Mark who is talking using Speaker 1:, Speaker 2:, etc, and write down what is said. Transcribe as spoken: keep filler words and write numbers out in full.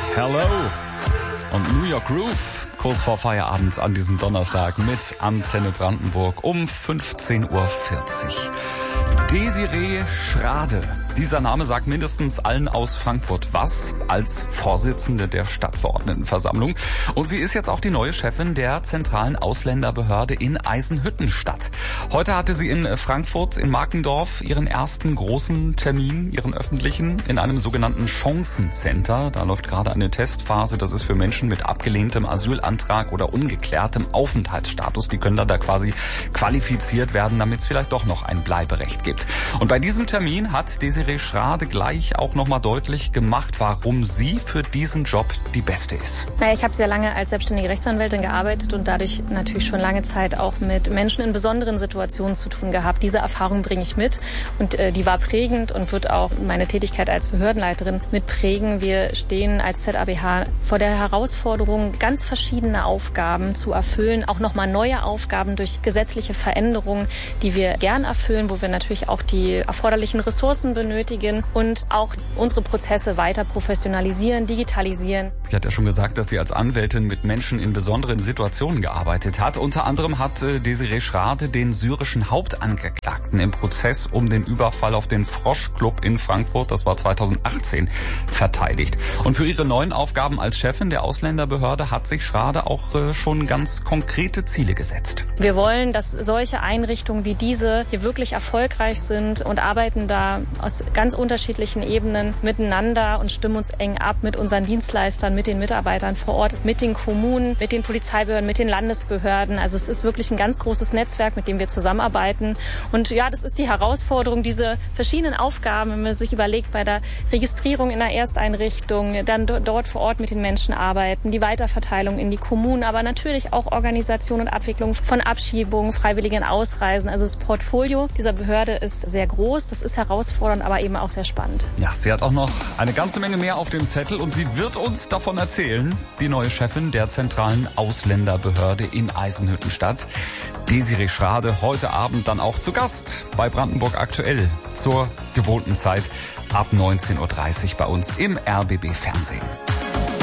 Speaker 1: Hello und New York Groove, kurz vor Feierabend an diesem Donnerstag mit Antenne Brandenburg um fünfzehn Uhr vierzig. Desiree Schrade. Dieser Name sagt mindestens allen aus Frankfurt was, als Vorsitzende der Stadtverordnetenversammlung. Und sie ist jetzt auch die neue Chefin der zentralen Ausländerbehörde in Eisenhüttenstadt. Heute hatte sie in Frankfurt in Markendorf ihren ersten großen Termin, ihren öffentlichen, in einem sogenannten Chancencenter. Da läuft gerade eine Testphase. Das ist für Menschen mit abgelehntem Asylantrag oder ungeklärtem Aufenthaltsstatus. Die können dann da quasi qualifiziert werden, damit es vielleicht doch noch ein Bleiberecht gibt. Und bei diesem Termin hat Desiree Schrade gleich auch nochmal deutlich gemacht, warum sie für diesen Job die Beste ist.
Speaker 2: Naja, ich habe sehr lange als selbstständige Rechtsanwältin gearbeitet und dadurch natürlich schon lange Zeit auch mit Menschen in besonderen Situationen zu tun gehabt. Diese Erfahrung bringe ich mit und äh, die war prägend und wird auch meine Tätigkeit als Behördenleiterin mitprägen. Wir stehen als Z A B H vor der Herausforderung, ganz verschiedene Aufgaben zu erfüllen, auch nochmal neue Aufgaben durch gesetzliche Veränderungen, die wir gern erfüllen, wo wir natürlich auch die erforderlichen Ressourcen benötigen und auch unsere Prozesse weiter professionalisieren, digitalisieren.
Speaker 1: Sie hat ja schon gesagt, dass sie als Anwältin mit Menschen in besonderen Situationen gearbeitet hat. Unter anderem hat Desiree Schrade den syrischen Hauptangeklagten im Prozess um den Überfall auf den Froschclub in Frankfurt, das war zweitausendachtzehn, verteidigt. Und für ihre neuen Aufgaben als Chefin der Ausländerbehörde hat sich Schrade auch schon ganz konkrete Ziele gesetzt.
Speaker 2: Wir wollen, dass solche Einrichtungen wie diese hier wirklich erfolgreich sind und arbeiten da aus ganz unterschiedlichen Ebenen miteinander und stimmen uns eng ab mit unseren Dienstleistern, mit den Mitarbeitern vor Ort, mit den Kommunen, mit den Polizeibehörden, mit den Landesbehörden. Also es ist wirklich ein ganz großes Netzwerk, mit dem wir zusammenarbeiten. Und ja, das ist die Herausforderung, diese verschiedenen Aufgaben, wenn man sich überlegt, bei der Registrierung in der Ersteinrichtung, dann dort vor Ort mit den Menschen arbeiten, die Weiterverteilung in die Kommunen, aber natürlich auch Organisation und Abwicklung von Abschiebungen, freiwilligen Ausreisen. Also das Portfolio dieser Behörde ist sehr groß, das ist herausfordernd, aber eben auch sehr spannend.
Speaker 1: Ja, sie hat auch noch eine ganze Menge mehr auf dem Zettel und sie wird uns davon erzählen, die neue Chefin der zentralen Ausländerbehörde in Eisenhüttenstadt. Desiree Schrade heute Abend dann auch zu Gast bei Brandenburg aktuell zur gewohnten Zeit ab neunzehn Uhr dreißig bei uns im R B B Fernsehen.